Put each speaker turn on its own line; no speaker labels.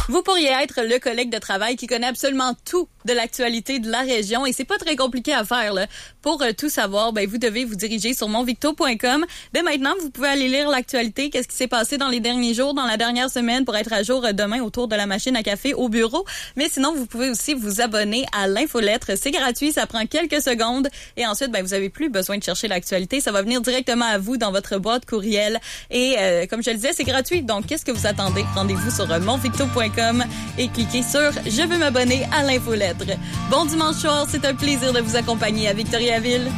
Vous pourriez être le collègue de travail qui connaît absolument tout de l'actualité de la région et c'est pas très compliqué à faire là. Pour tout savoir, vous devez vous diriger sur monvicto.com. Dès maintenant, vous pouvez aller lire l'actualité, qu'est-ce qui s'est passé dans les derniers jours, dans la dernière semaine pour être à jour demain autour de la machine à café au bureau. Mais sinon, vous pouvez aussi vous abonner à l'infolettre. C'est gratuit, ça prend quelques secondes et ensuite, vous avez plus besoin de chercher l'actualité. Ça va venir directement à vous dans votre boîte courriel et comme je le disais, c'est gratuit. Donc, qu'est-ce que vous attendez? Rendez-vous sur monvicto.com et cliquez sur « Je veux m'abonner à l'infolettre ». Bon dimanche soir, c'est un plaisir de vous accompagner à Victoriaville.